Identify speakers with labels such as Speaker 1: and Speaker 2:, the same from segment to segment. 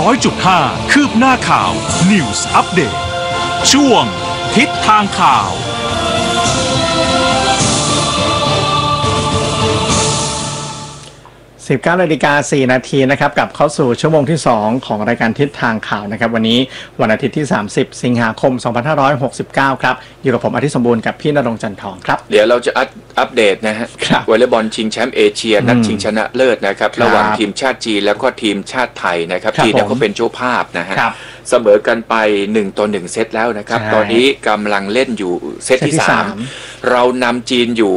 Speaker 1: 100.5 คืบหน้าข่าว News Update ช่วงทิศทางข่าว
Speaker 2: 19:04 นาทีนะครับกลับเข้าสู่ชั่วโมงที่2ของรายการทิศทางข่าวนะครับวันนี้วันอาทิตย์ที่30สิงหาคม2569ครับอยู่กับผมอาทิตย์สมบูรณ์กับพี่ณรงค์จันทองครับ
Speaker 3: เดี๋ยวเราจะอัปเดตนะฮะวอลเลย์บอลชิงแชมป์เอเชียนัดชิงชนะเลิศนะครับระหว่างทีมชาติจีนแล้วก็ทีมชาติไทยนะครับจีนเนี่ยเขาเป็นเจ้าภาพนะฮะเสมอกันไป1-1เซตแล้วนะครับตอนนี้กำลังเล่นอยู่เซตที่3เรานำจีนอยู่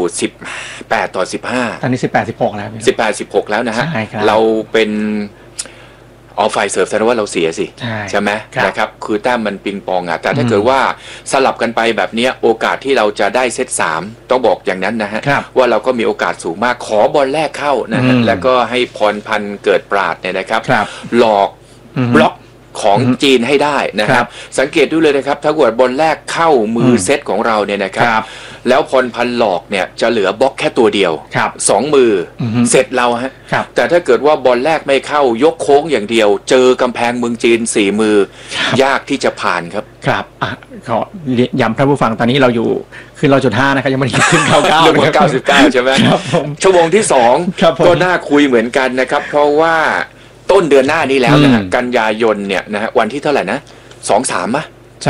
Speaker 3: 18-15
Speaker 2: ตอนนี้18-16แล้ว
Speaker 3: 18-16แล้วนะฮะเราเป็นฝ่ายเสิร์ฟแสดงว่าเราเสียสิใช่ไหมนะครับคือแต้มมันปิงปองอ่ะแต่ถ้าเกิดว่าสลับกันไปแบบนี้โอกาสที่เราจะได้เซต3ต้องบอกอย่างนั้นนะฮะว่าเราก็มีโอกาสสูงมากขอบอลแรกเข้านะฮะแล้วก็ให้พรพันธ์เกิดปราดเนี่ยนะครับหลอกบล็อกของจีนให้ได้นะครับสังเกตดูเลยนะครับถ้าเกิดบอลแรกเข้ามือเซตของเราเนี่ยนะครับแล้วพรพันธ์หลอกเนี่ยจะเหลือบล็อกแค่ตัวเดียว2มือเสร็จเราฮะแต่ถ้าเกิดว่าบอลแรกไม่เข้ายกโค้งอย่างเดียวเจอกำแพงเมืองจีน4มือยากที่จะผ่านครับ
Speaker 2: ครับขอย้ำท่านผู้ฟังตอนนี้เราอยู่คือเราจุด5นะครับยังไม่ได้ขึ้น99
Speaker 3: เรื่อง99ใช่ไหมชั่วโมงที่2ก็น่าคุยเหมือนกันนะครับเพราะว่าต้นเดือนหน้านี้แล้วนะฮะกันยายนเนี่ยนะฮะวันที่เท่าไหร่นะ 2-3 ป่ะ
Speaker 2: ใช่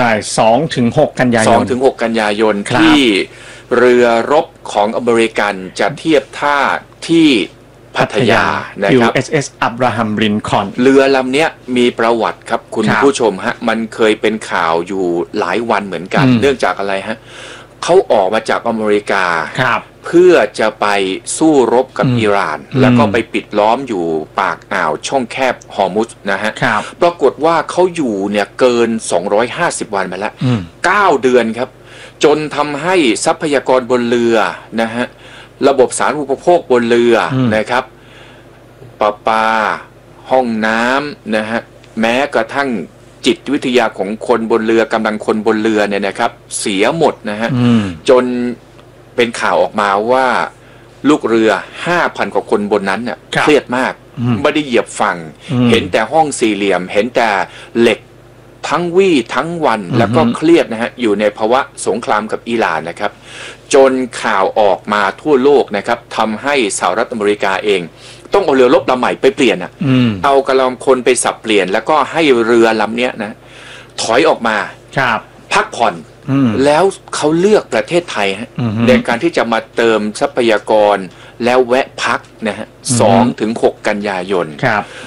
Speaker 2: 2-6 กันยายน
Speaker 3: 2-6 กันยายนที่เรือรบของอเมริกันจะเทียบท่าที่พัทยานะครับ
Speaker 2: USS อับราฮัมลินคอล์น
Speaker 3: เรือลำเนี้ยมีประวัติครับคุณผู้ชมฮะมันเคยเป็นข่าวอยู่หลายวันเหมือนกันเนื่องจากอะไรฮะเขาออกมาจากอเมริกาเพื่อจะไปสู้รบกับอิหร่านแล้วก็ไปปิดล้อมอยู่ปากอ่าวช่องแคบฮอร์มุซนะฮะปรากฏว่าเขาอยู่เนี่ยเกิน250วันมาแล้ว9เดือนครับจนทำให้ทรัพยากรบนเรือนะฮะระบบสาธารณูปโภคบนเรือนะครับประปาห้องน้ำนะฮะแม้กระทั่งจิตวิทยาของคนบนเรือกำลังคนบนเรือเนี่ยนะครับเสียหมดนะฮะจนเป็นข่าวออกมาว่าลูกเรือ 5,000 กว่าคนบนนั้นเนี่ยเครียดมากไม่ได้เหยียบฝั่งเห็นแต่ห้องสี่เหลี่ยมเห็นแต่เหล็กทั้งวี่ทั้งวันแล้วก็เครียดนะฮะอยู่ในภาวะสงครามกับอิหร่านนะครับจนข่าวออกมาทั่วโลกนะครับทำให้สหรัฐอเมริกาเองต้องเอาเรือรบลำใหม่ไปเปลี่ยนเอากำลังคนไปสับเปลี่ยนแล้วก็ให้เรือลำนี้นะถอยออกมาพักผ่อนแล้วเขาเลือกประเทศไทยฮะในการที่จะมาเติมทรัพยากรแล้วแวะพักนะฮะ2-6 กันยายน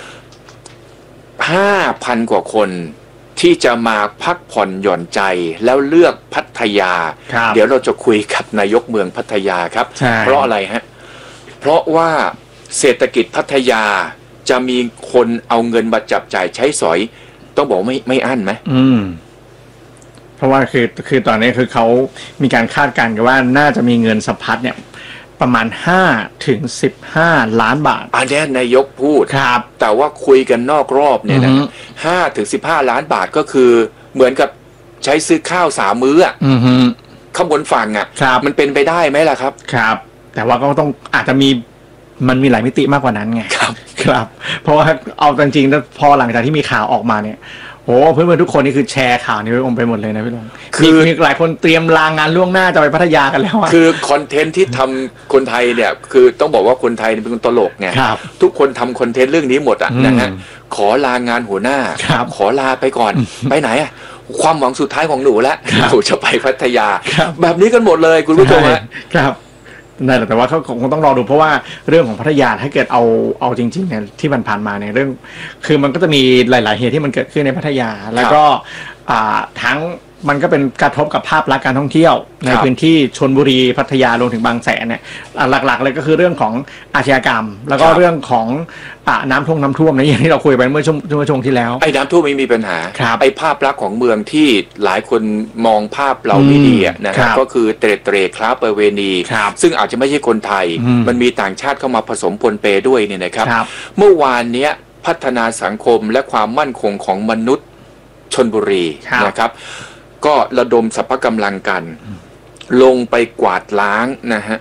Speaker 3: 5,000 กว่าคนที่จะมาพักผ่อนหย่อนใจแล้วเลือกพัทยาเดี๋ยวเราจะคุยกับนายกเมืองพัทยาครับเพราะอะไรฮะเพราะว่าเศรษฐกิจพัทยาจะมีคนเอาเงินมาจับจ่ายใช้สอยต้องบอกไม่อั้นไหม
Speaker 2: เพราะว่าคือตอนนี้คือเขามีการคาดการณ์กันว่าน่าจะมีเงินสะพัดเนี่ยประมาณ5-15 ล้านบาท
Speaker 3: อันนี้นายกพูดครับแต่ว่าคุยกันนอกรอบเนี่ยนะ5-15 ล้านบาทก็คือเหมือนกับใช้ซื้อข้าว3 มื้อข้างบนฝั่งมันเป็นไปได้ไหมล่ะครับ
Speaker 2: ครับแต่ว่าก็ต้องอาจจะมันมีหลายมิติมากกว่านั้นไงครับเพราะว่าเอาจริงๆพอหลังจากที่มีข่าวออกมาเนี่ยโอ้เพื่อนๆทุกคนนี่คือแชร์ข่าวนี้ไปหมดเลยนะพี่ลงคือมีหลายคนเตรียมลางานล่วงหน้าจะไปพัทยากันแล้ว
Speaker 3: คือคอนเทนต์ที่ทำคนไทยเนี่ยคือต้องบอกว่าคนไทยเป็นคนตลกไงทุกคนทำคอนเทนต์เรื่องนี้หมดนะฮะขอลางานหัวหน้าขอลาไปก่อนไปไหนความหวังสุดท้ายของหนูแล้วหนูจะไปพัทยาแบบนี้กันหมดเลยคุณผู้ชม
Speaker 2: ครับได้แต่ว่าเขาคงต้องรอดูเพราะว่าเรื่องของพัทยาถ้าเกิดเอาจริงๆเนี่ยที่ผ่านมาในเรื่องคือมันก็จะมีหลายๆเหตุที่มันเกิดขึ้นในพัทยาแล้วก็ทั้งมันก็เป็นกระทบกับภาพลักษณ์การท่องเที่ยวในพื้นที่ชลบุรีพัทยารวมถึงบางแสนเนี่ยหลักๆเลยก็คือเรื่องของอาชญากรรมแล้วก็เรื่องของน้ำท่วมนะอย่างที่เราคุยไปเมื่อช่วงที่แล้ว
Speaker 3: ไอ้น้ำท่วมไม่มีปัญหาไอ้ภาพลักษณ์ของเมืองที่หลายคนมองภาพเราไม่ดีนะครับก็คือเตร่ค้าประเวณีซึ่งอาจจะไม่ใช่คนไทยมันมีต่างชาติเข้ามาผสมปนเปด้วยเนี่ยนะครับเมื่อวานเนี้ยพัฒนาสังคมและความมั่นคงของมนุษย์ชลบุรีนะครับก็ระดมสรรพกำลังกันลงไปกวาดล้างนะฮะ